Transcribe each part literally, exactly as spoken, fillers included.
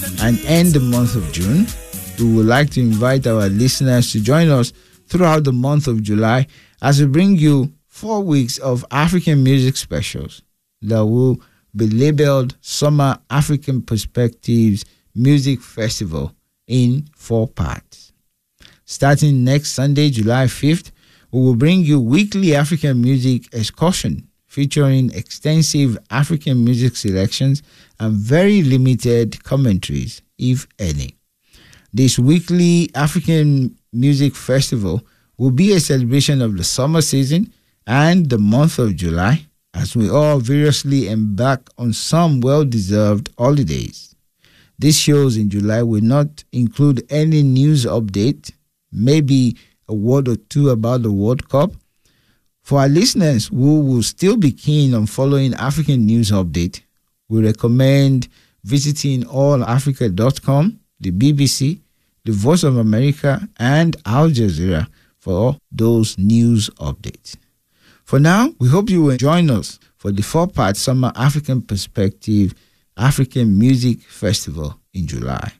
and end the month of June. We would like to invite our listeners to join us throughout the month of July as we bring you four weeks of African music specials that will be labeled Summer African Perspectives Music Festival in four parts. Starting next Sunday, July fifth, we will bring you weekly African music excursion featuring extensive African music selections and very limited commentaries, if any. This weekly African Music Festival will be a celebration of the summer season and the month of July as we all variously embark on some well-deserved holidays. These shows in July will not include any news update, maybe a word or two about the World Cup. For our listeners who will still be keen on following African news update, we recommend visiting all africa dot com, the B B C, the Voice of America, and Al Jazeera for those news updates. For now, we hope you will join us for the four-part Summer African Perspective African Music Festival in July.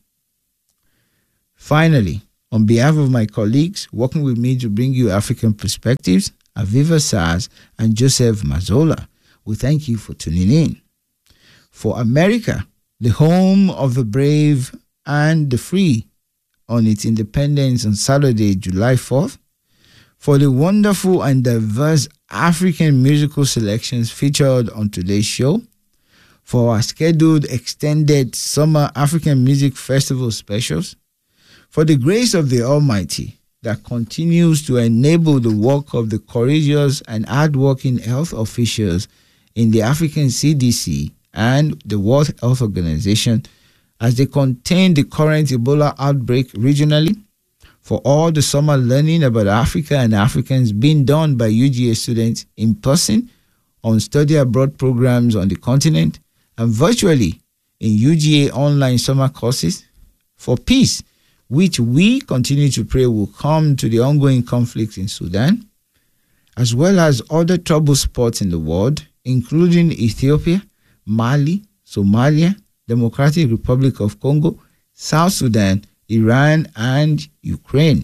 Finally, on behalf of my colleagues working with me to bring you African Perspectives, Aviva Saz and Joseph Mazola, we thank you for tuning in. For America, the home of the brave and the free, on its independence on Saturday, July fourth, for the wonderful and diverse African musical selections featured on today's show, for our scheduled extended Summer African Music Festival specials, for the grace of the Almighty that continues to enable the work of the courageous and hardworking health officials in the African C D C and the World Health Organization as they contain the current Ebola outbreak regionally, for all the summer learning about Africa and Africans being done by U G A students in person on study abroad programs on the continent and virtually in U G A online summer courses, for peace, which we continue to pray will come to the ongoing conflicts in Sudan, as well as other troubled spots in the world, including Ethiopia, Mali, Somalia, Democratic Republic of Congo, South Sudan, Iran, and Ukraine.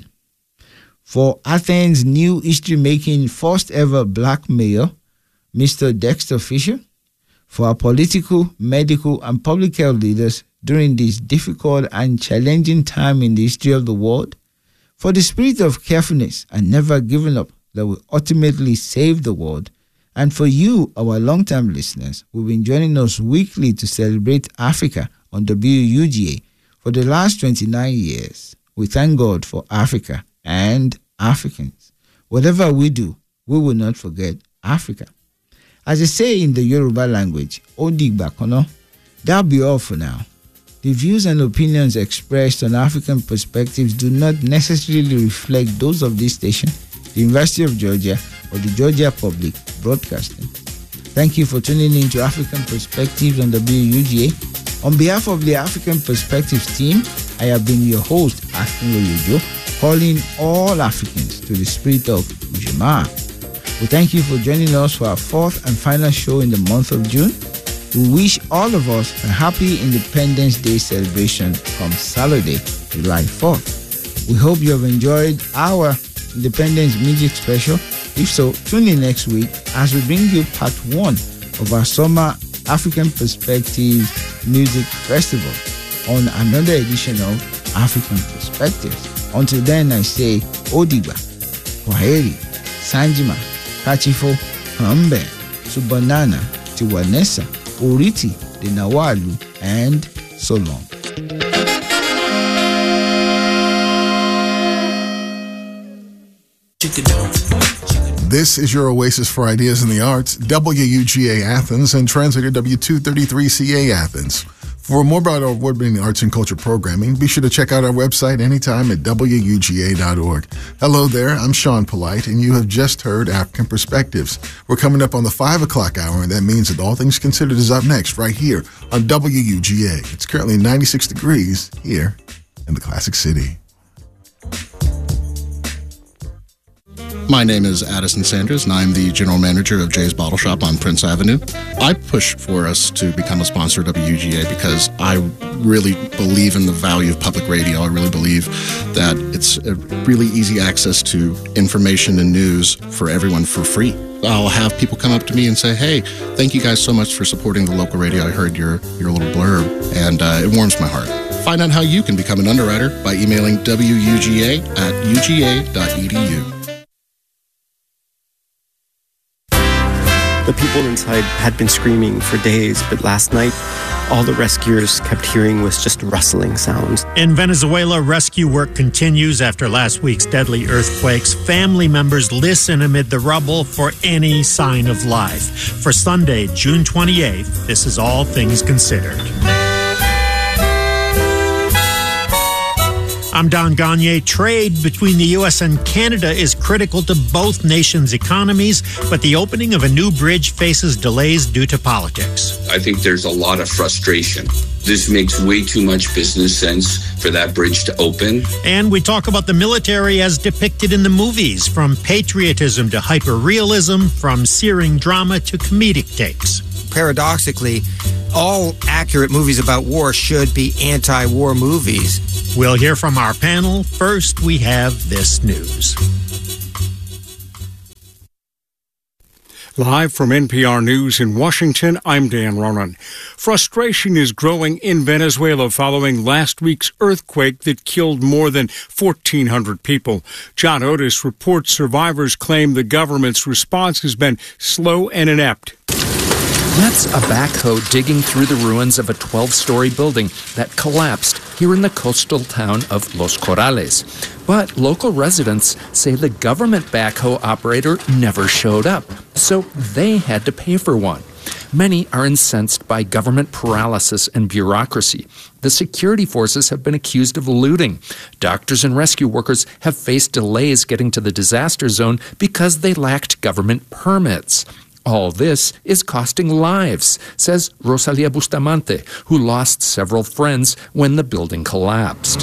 For Athens' new history-making first ever black mayor, Mister Dexter Fisher, for our political, medical, and public health leaders during this difficult and challenging time in the history of the world, for the spirit of carefulness and never giving up that will ultimately save the world, and for you, our long-term listeners, who've been joining us weekly to celebrate Africa on W U G A for the last twenty-nine years. We thank God for Africa and Africans. Whatever we do, we will not forget Africa. As they say in the Yoruba language, Odigba kono, that'll be all for now. The views and opinions expressed on African Perspectives do not necessarily reflect those of this station, the University of Georgia, or the Georgia Public Broadcasting. Thank you for tuning in to African Perspectives on W U G A. On behalf of the African Perspectives team, I have been your host, Akinloyojo, calling all Africans to the spirit of Ujima. We thank you for joining us for our fourth and final show in the month of June. We wish all of us a happy Independence Day celebration from Saturday, July fourth. We hope you have enjoyed our Independence Music Special. If so, tune in next week as we bring you part one of our Summer African Perspectives Music Festival on another edition of African Perspectives. Until then, I say Odigba, Kwaheri, Sanjima, Kachifo, Hambe, Subanana, Tiwanesa, Oriti, the Nawalu, and so long. This is your oasis for ideas in the arts, W U G A Athens and translator W two thirty-three C A Athens. For more about our award-winning arts and culture programming, be sure to check out our website anytime at W U G A dot org. Hello there, I'm Sean Polite, and you have just heard African Perspectives. We're coming up on the five o'clock hour, and that means that All Things Considered is up next, right here on W U G A. It's currently ninety-six degrees here in the Classic City. My name is Addison Sanders, and I'm the general manager of Jay's Bottle Shop on Prince Avenue. I push for us to become a sponsor of W U G A because I really believe in the value of public radio. I really believe that it's a really easy access to information and news for everyone for free. I'll have people come up to me and say, hey, thank you guys so much for supporting the local radio. I heard your, your little blurb, and uh, it warms my heart. Find out how you can become an underwriter by emailing W U G A at U G A dot E D U. The people inside had been screaming for days, but last night, all the rescuers kept hearing was just rustling sounds. In Venezuela, rescue work continues after last week's deadly earthquakes. Family members listen amid the rubble for any sign of life. For Sunday, June twenty-eighth, this is All Things Considered. I'm Don Gagne. Trade between the U S and Canada is critical to both nations' economies, but the opening of a new bridge faces delays due to politics. I think there's a lot of frustration. This makes way too much business sense for that bridge to open. And we talk about the military as depicted in the movies, from patriotism to hyper-realism, from searing drama to comedic takes. Paradoxically, all accurate movies about war should be anti-war movies. We'll hear from our panel. First, we have this news. Live from N P R News in Washington, I'm Dan Ronan. Frustration is growing in Venezuela following last week's earthquake that killed more than fourteen hundred people. John Otis reports survivors claim the government's response has been slow and inept. That's a backhoe digging through the ruins of a twelve-story building that collapsed here in the coastal town of Los Corrales. But local residents say the government backhoe operator never showed up, so they had to pay for one. Many are incensed by government paralysis and bureaucracy. The security forces have been accused of looting. Doctors and rescue workers have faced delays getting to the disaster zone because they lacked government permits. All this is costing lives, says Rosalia Bustamante, who lost several friends when the building collapsed.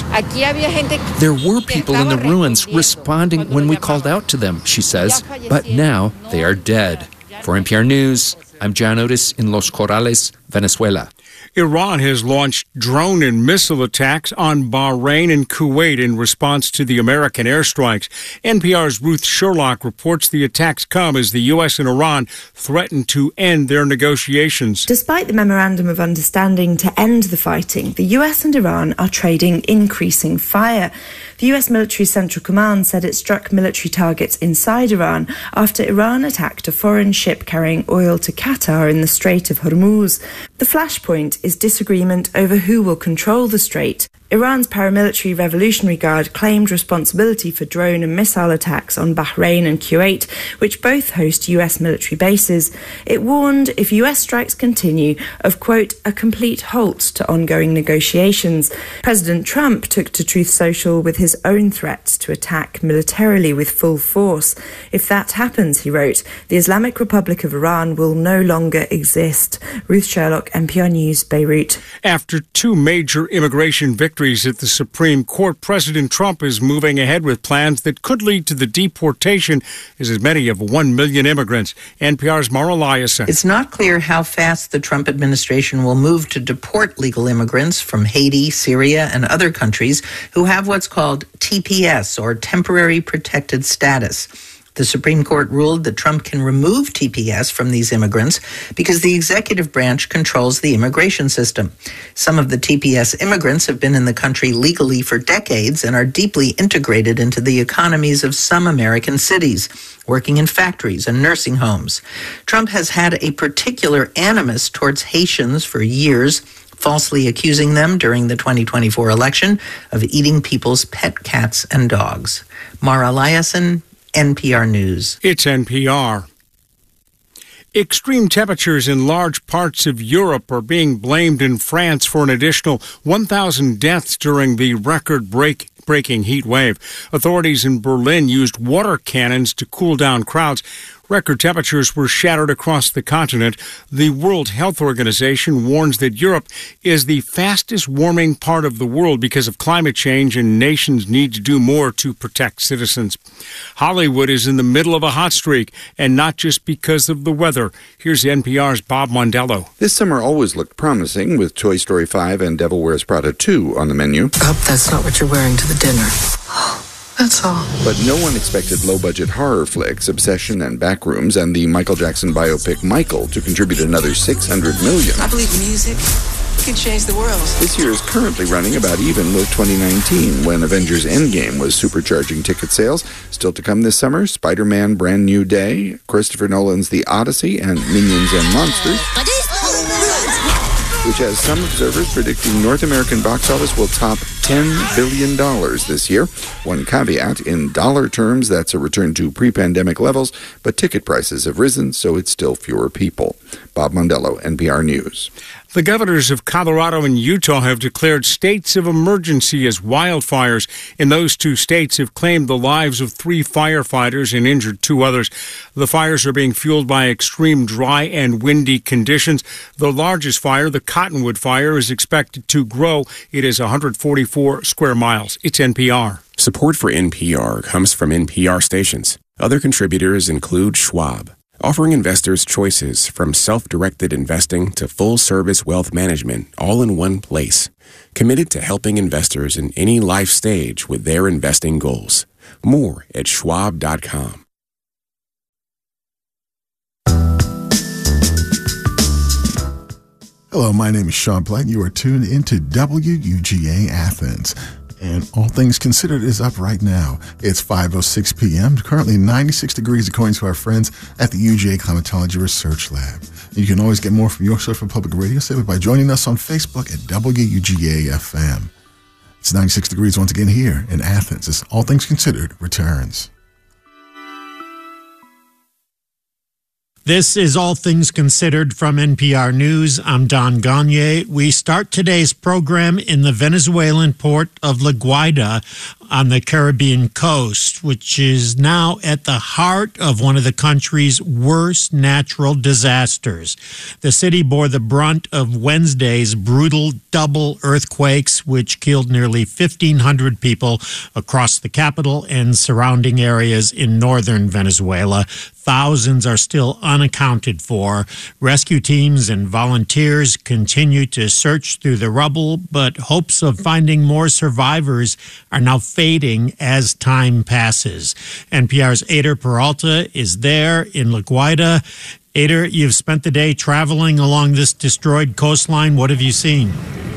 There were people in the ruins responding when we called out to them, she says, but now they are dead. For N P R News, I'm John Otis in Los Corrales, Venezuela. Iran has launched drone and missile attacks on Bahrain and Kuwait in response to the American airstrikes. N P R's Ruth Sherlock reports the attacks come as the U S and Iran threaten to end their negotiations. Despite the memorandum of understanding to end the fighting, the U S and Iran are trading increasing fire. The U S military central command said it struck military targets inside Iran after Iran attacked a foreign ship carrying oil to Qatar in the Strait of Hormuz. The flashpoint is disagreement over who will control the strait. Iran's paramilitary Revolutionary Guard claimed responsibility for drone and missile attacks on Bahrain and Kuwait, which both host U S military bases. It warned if U S strikes continue of, quote, a complete halt to ongoing negotiations. President Trump took to Truth Social with his own threat to attack militarily with full force. If that happens, he wrote, the Islamic Republic of Iran will no longer exist. Ruth Sherlock, N P R News, Beirut. After two major immigration victories at the Supreme Court, President Trump is moving ahead with plans that could lead to the deportation of as many of one million immigrants. N P R's Mara Liasson. It's not clear how fast the Trump administration will move to deport legal immigrants from Haiti, Syria, and other countries who have what's called T P S, or Temporary Protected Status. The Supreme Court ruled that Trump can remove T P S from these immigrants because the executive branch controls the immigration system. Some of the T P S immigrants have been in the country legally for decades and are deeply integrated into the economies of some American cities, working in factories and nursing homes. Trump has had a particular animus towards Haitians for years, falsely accusing them during the twenty twenty-four election of eating people's pet cats and dogs. Mara Liasson, N P R News. It's N P R. Extreme temperatures in large parts of Europe are being blamed in France for an additional one thousand deaths during the record-break breaking heat wave. Authorities in Berlin used water cannons to cool down crowds. Record temperatures were shattered across the continent. The World Health Organization warns that Europe is the fastest warming part of the world because of climate change, and nations need to do more to protect citizens. Hollywood is in the middle of a hot streak, and not just because of the weather. Here's N P R's Bob Mondello. This summer always looked promising, with Toy Story five and Devil Wears Prada two on the menu. I hope that's not what you're wearing to the dinner. That's all. But no one expected low-budget horror flicks Obsession and Backrooms and the Michael Jackson biopic Michael to contribute another six hundred million dollars. I believe music can change the world. This year is currently running about even with twenty nineteen, when Avengers Endgame was supercharging ticket sales. Still to come this summer, Spider-Man Brand New Day, Christopher Nolan's The Odyssey, and Minions and Monsters, which has some observers predicting North American box office will top ten billion dollars this year. One caveat, in dollar terms, that's a return to pre-pandemic levels, but ticket prices have risen, so it's still fewer people. Bob Mondello, N P R News. The governors of Colorado and Utah have declared states of emergency as wildfires in those two states have claimed the lives of three firefighters and injured two others. The fires are being fueled by extreme dry and windy conditions. The largest fire, the Cottonwood Fire, is expected to grow. It is one hundred forty-four square miles. It's N P R. Support for N P R comes from N P R stations. Other contributors include Schwab, offering investors choices from self-directed investing to full-service wealth management all in one place. Committed to helping investors in any life stage with their investing goals. More at schwab dot com. Hello, my name is Sean Platt. You are tuned into W U G A Athens. And All Things Considered is up right now. It's five oh six p.m., currently ninety-six degrees according to our friends at the U G A Climatology Research Lab. You can always get more from your source for public radio simply by joining us on Facebook at W U G A F M. It's ninety-six degrees once again here in Athens as All Things Considered returns. This is All Things Considered from N P R News. I'm Don Gagné. We start today's program in the Venezuelan port of La Guaira on the Caribbean coast, which is now at the heart of one of the country's worst natural disasters. The city bore the brunt of Wednesday's brutal double earthquakes, which killed nearly fifteen hundred people across the capital and surrounding areas in northern Venezuela. Thousands are still unaccounted for. Rescue teams and volunteers continue to search through the rubble, but hopes of finding more survivors are now fading as time passes. N P R's Eder Peralta is there in La Guaira. Eder, you've spent the day traveling along this destroyed coastline. What have you seen?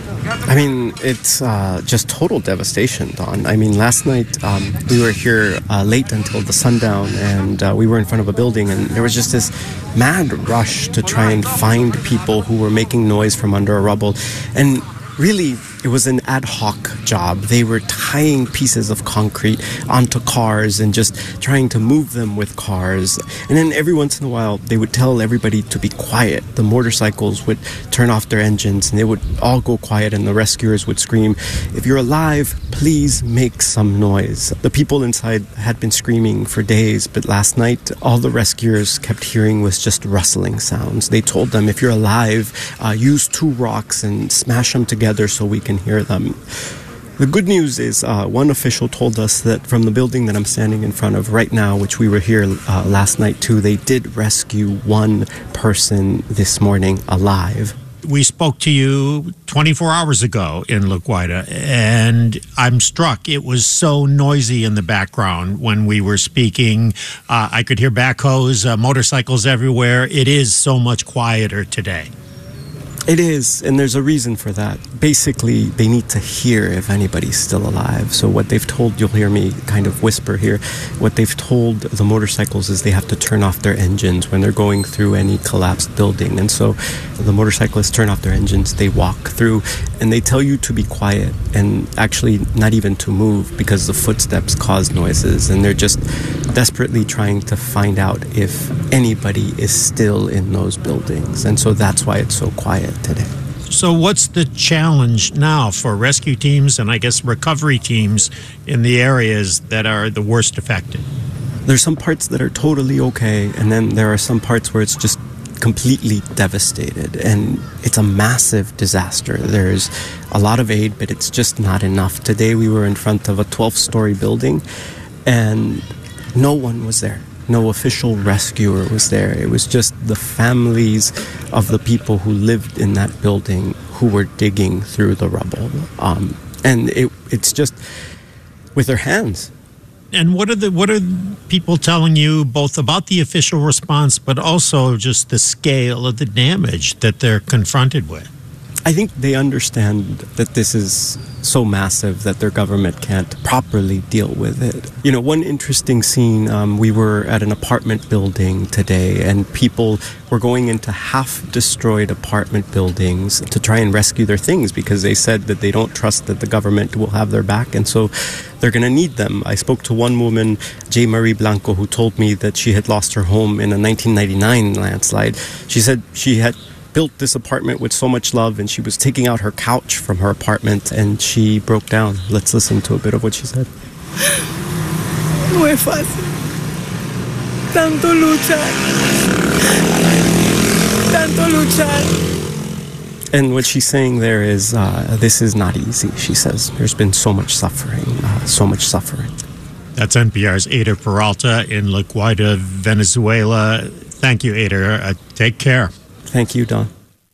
I mean, it's uh, just total devastation, Don. I mean, last night um, we were here uh, late until the sundown, and uh, we were in front of a building, and there was just this mad rush to try and find people who were making noise from under a rubble. And really, it was an ad hoc job. They were tying pieces of concrete onto cars and just trying to move them with cars. And then every once in a while, they would tell everybody to be quiet. The motorcycles would turn off their engines and they would all go quiet, and the rescuers would scream, "If you're alive, please make some noise." The people inside had been screaming for days, but last night, all the rescuers kept hearing was just rustling sounds. They told them, if you're alive, uh, use two rocks and smash them together so we can hear them. The good news is uh, one official told us that from the building that I'm standing in front of right now, which we were here uh, last night too, they did rescue one person this morning alive. We spoke to you twenty-four hours ago in La Guaira, and I'm struck. It was so noisy in the background when we were speaking. Uh, I could hear backhoes, uh, motorcycles everywhere. It is so much quieter today. It is, and there's a reason for that. Basically, they need to hear if anybody's still alive. So what they've told, you'll hear me kind of whisper here, what they've told the motorcycles is they have to turn off their engines when they're going through any collapsed building. And so the motorcyclists turn off their engines, they walk through, and they tell you to be quiet and actually not even to move because the footsteps cause noises. And they're just desperately trying to find out if anybody is still in those buildings. And so that's why it's so quiet today. So what's the challenge now for rescue teams and I guess recovery teams in the areas that are the worst affected? There's some parts that are totally okay, and then there are some parts where it's just completely devastated, and it's a massive disaster. There's a lot of aid, but it's just not enough. Today we were in front of a twelve-story building, and no one was there. No official rescuer was there. It was just the families of the people who lived in that building who were digging through the rubble. Um, and it, it's just with their hands. And what are the what are people telling you both about the official response, but also just the scale of the damage that they're confronted with? I think they understand that this is so massive that their government can't properly deal with it. You know, one interesting scene, um, we were at an apartment building today, and people were going into half-destroyed apartment buildings to try and rescue their things because they said that they don't trust that the government will have their back, and so they're going to need them. I spoke to one woman, J. Marie Blanco, who told me that she had lost her home in a nineteen ninety-nine landslide. She said she had built this apartment with so much love, and she was taking out her couch from her apartment, and she broke down. Let's listen to a bit of what she said. No es fácil. Tanto luchar. Tanto luchar. And what she's saying there is, uh, this is not easy, she says. There's been so much suffering, uh, so much suffering. That's N P R's Ada Peralta in La Guaira, Venezuela. Thank you, Ada. Uh, take care. Thank you, Don.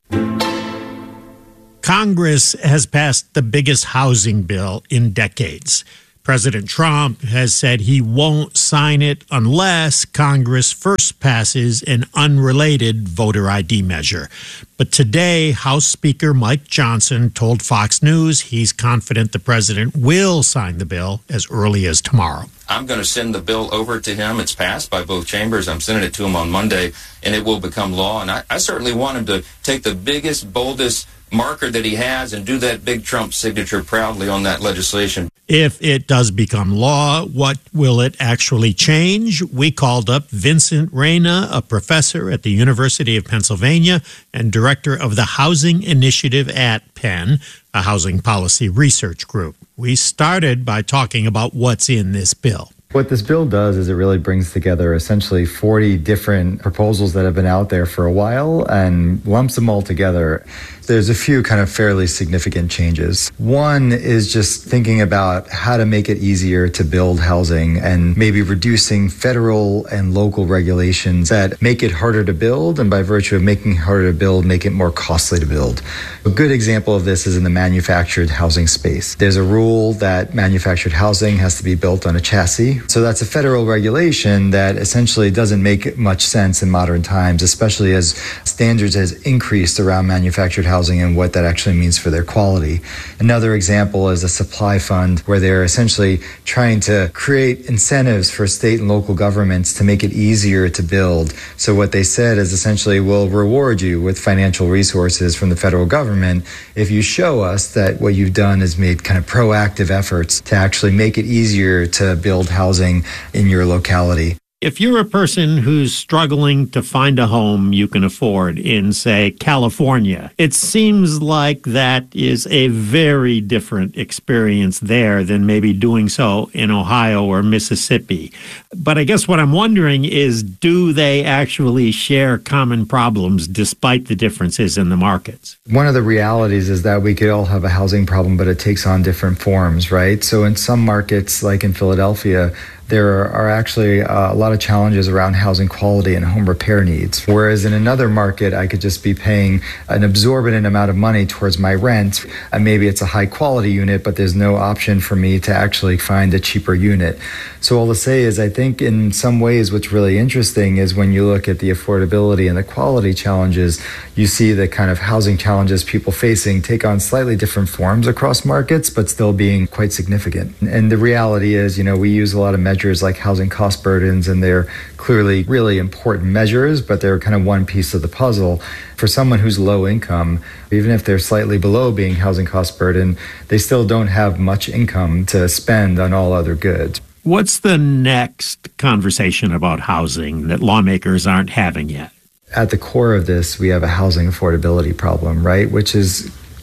Congress has passed the biggest housing bill in decades. President Trump has said he won't sign it unless Congress first passes an unrelated voter I D measure. But today, House Speaker Mike Johnson told Fox News he's confident the president will sign the bill as early as tomorrow. I'm going to send the bill over to him. It's passed by both chambers. I'm sending it to him on Monday, and it will become law. And I, I certainly want him to take the biggest, boldest marker that he has and do that big Trump signature proudly on that legislation. If it does become law, what will it actually change? We called up Vincent Reyna, a professor at the University of Pennsylvania and director of the Housing Initiative at Penn, a housing policy research group. We started by talking about what's in this bill. What this bill does is it really brings together essentially forty different proposals that have been out there for a while and lumps them all together. There's a few kind of fairly significant changes. One is just thinking about how to make it easier to build housing and maybe reducing federal and local regulations that make it harder to build, and by virtue of making it harder to build, make it more costly to build. A good example of this is in the manufactured housing space. There's a rule that manufactured housing has to be built on a chassis. So that's a federal regulation that essentially doesn't make much sense in modern times, especially as standards has increased around manufactured housing and what that actually means for their quality. Another example is a supply fund where they're essentially trying to create incentives for state and local governments to make it easier to build. So what they said is essentially we'll reward you with financial resources from the federal government if you show us that what you've done is made kind of proactive efforts to actually make it easier to build housing in your locality. If you're a person who's struggling to find a home you can afford in, say, California, it seems like that is a very different experience there than maybe doing so in Ohio or Mississippi. But I guess what I'm wondering is, do they actually share common problems despite the differences in the markets? One of the realities is that we could all have a housing problem, but it takes on different forms, right? So in some markets, like in Philadelphia, there are actually uh, a lot of challenges around housing quality and home repair needs. Whereas in another market, I could just be paying an absorbent amount of money towards my rent. And maybe it's a high quality unit, but there's no option for me to actually find a cheaper unit. So all to say is I think in some ways what's really interesting is when you look at the affordability and the quality challenges, you see the kind of housing challenges people facing take on slightly different forms across markets, but still being quite significant. And the reality is, you know, we use a lot of measures like housing cost burdens, and they're clearly really important measures, but they're kind of one piece of the puzzle. For someone who's low income, even if they're slightly below being housing cost burden, they still don't have much income to spend on all other goods. What's the next conversation about housing that lawmakers aren't having yet? At the core of this, we have a housing affordability problem, right? Which is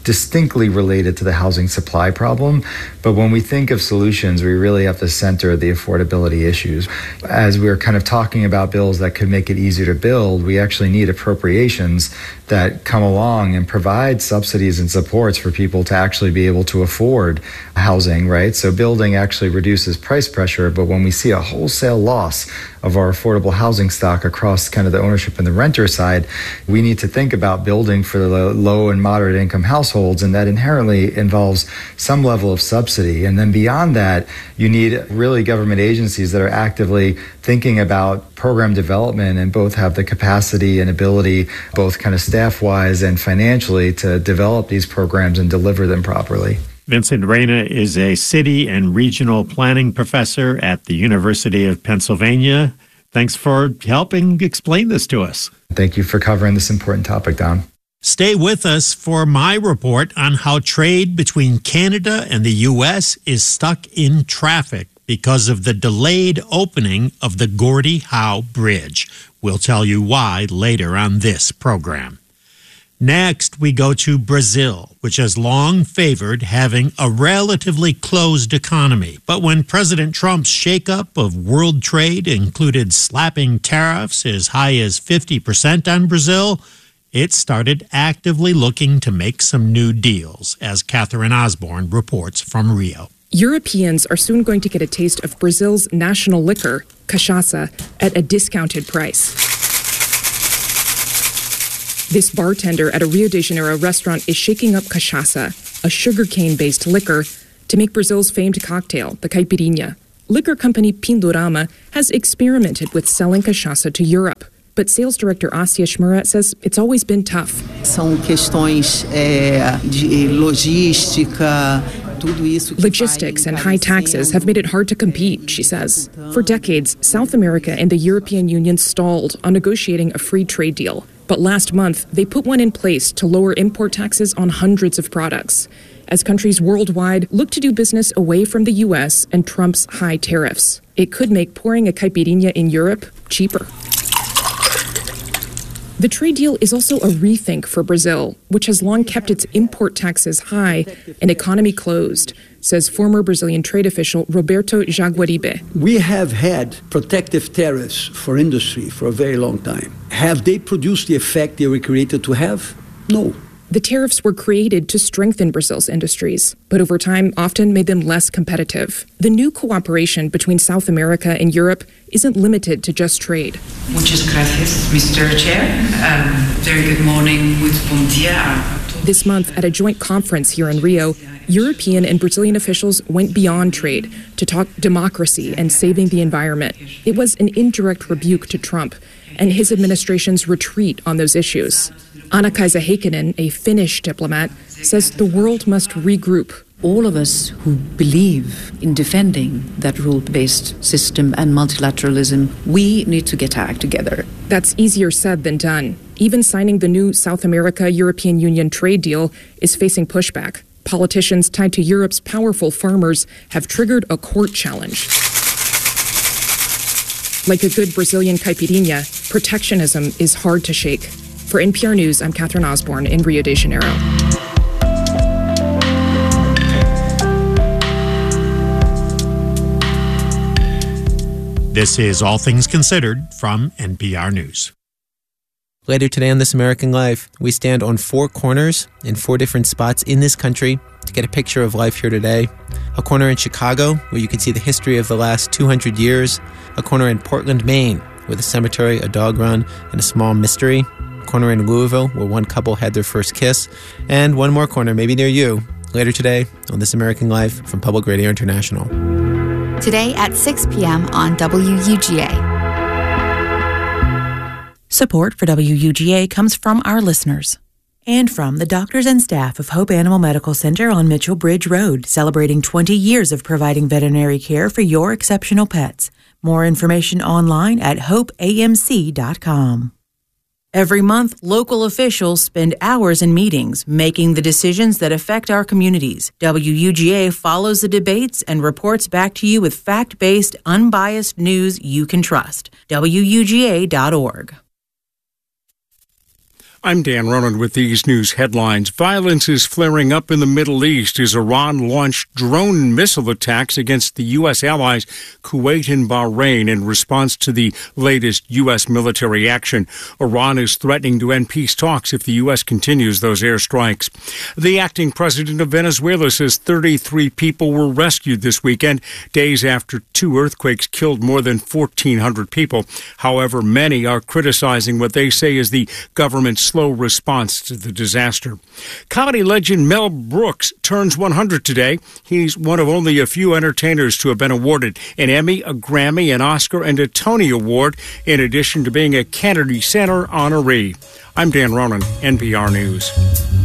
distinctly related to the housing supply problem. But when we think of solutions, we really have to center the affordability issues. As we're kind of talking about bills that could make it easier to build, we actually need appropriations that come along and provide subsidies and supports for people to actually be able to afford housing, right? So building actually reduces price pressure, but when we see a wholesale loss of our affordable housing stock across kind of the ownership and the renter side, we need to think about building for the low and moderate income households, and that inherently involves some level of subsidy. And then beyond that, you need really government agencies that are actively thinking about program development and both have the capacity and ability, both kind of staff-wise and financially, to develop these programs and deliver them properly. Vincent Reyna is a city and regional planning professor at the University of Pennsylvania. Thanks for helping explain this to us. Thank you for covering this important topic, Don. Stay with us for my report on how trade between Canada and the U S is stuck in traffic because of the delayed opening of the Gordie Howe Bridge. We'll tell you why later on this program. Next, we go to Brazil, which has long favored having a relatively closed economy. But when President Trump's shakeup of world trade included slapping tariffs as high as fifty percent on Brazil, it started actively looking to make some new deals, as Catherine Osborne reports from Rio. Europeans are soon going to get a taste of Brazil's national liquor, cachaça, at a discounted price. This bartender at a Rio de Janeiro restaurant is shaking up cachaça, a sugarcane-based liquor, to make Brazil's famed cocktail, the caipirinha. Liquor company Pindorama has experimented with selling cachaça to Europe, but sales director Assia Shmura says it's always been tough. São questões é, de logística. Logistics and high taxes have made it hard to compete, she says. For decades, South America and the European Union stalled on negotiating a free trade deal. But last month, they put one in place to lower import taxes on hundreds of products, as countries worldwide look to do business away from the U S and Trump's high tariffs. It could make pouring a caipirinha in Europe cheaper. The trade deal is also a rethink for Brazil, which has long kept its import taxes high and economy closed, says former Brazilian trade official Roberto Jaguaribe. We have had protective tariffs for industry for a very long time. Have they produced the effect they were created to have? No. The tariffs were created to strengthen Brazil's industries, but over time often made them less competitive. The new cooperation between South America and Europe isn't limited to just trade. Muchas gracias, Mister Chair. Um, very good morning. Muito bom dia. This month, at a joint conference here in Rio, European and Brazilian officials went beyond trade to talk democracy and saving the environment. It was an indirect rebuke to Trump and his administration's retreat on those issues. Anna-Kaisa Heikkinen, a Finnish diplomat, says the world must regroup. All of us who believe in defending that rule-based system and multilateralism, we need to get our act together. That's easier said than done. Even signing the new South America-European Union trade deal is facing pushback. Politicians tied to Europe's powerful farmers have triggered a court challenge. Like a good Brazilian caipirinha, protectionism is hard to shake. For N P R News, I'm Catherine Osborne in Rio de Janeiro. This is All Things Considered from N P R News. Later today on This American Life, we stand on four corners in four different spots in this country to get a picture of life here today. A corner in Chicago, where you can see the history of the last two hundred years. A corner in Portland, Maine, with a cemetery, a dog run, and a small mystery. A corner in Louisville, where one couple had their first kiss. And one more corner, maybe near you, later today on This American Life from Public Radio International. Today at six p.m. on W U G A. Support for W U G A comes from our listeners and from the doctors and staff of Hope Animal Medical Center on Mitchell Bridge Road, celebrating twenty years of providing veterinary care for your exceptional pets. More information online at hope a m c dot com. Every month, local officials spend hours in meetings making the decisions that affect our communities. W U G A follows the debates and reports back to you with fact-based, unbiased news you can trust. W U G A dot org. I'm Dan Ronan with these news headlines. Violence is flaring up in the Middle East as Iran launched drone missile attacks against the U S allies Kuwait and Bahrain in response to the latest U S military action. Iran is threatening to end peace talks if the U S continues those airstrikes. The acting president of Venezuela says thirty-three people were rescued this weekend, days after two earthquakes killed more than fourteen hundred people. However, many are criticizing what they say is the government's slow response to the disaster. Comedy legend Mel Brooks turns one hundred today. He's one of only a few entertainers to have been awarded an Emmy, a Grammy, an Oscar, and a Tony Award, in addition to being a Kennedy Center honoree. I'm Dan Ronan, N P R News.